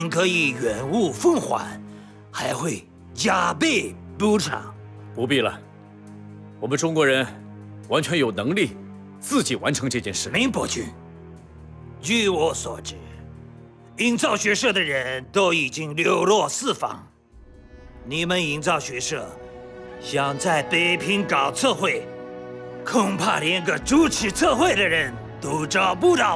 可以原物奉还，还会加倍补偿。 不必了，我们中国人完全有能力自己完成这件事。 林伯君，据我所知，营造学社的人都已经流落四方。你们营造学社想在北平搞测绘，恐怕连个主持测绘的人都找不到。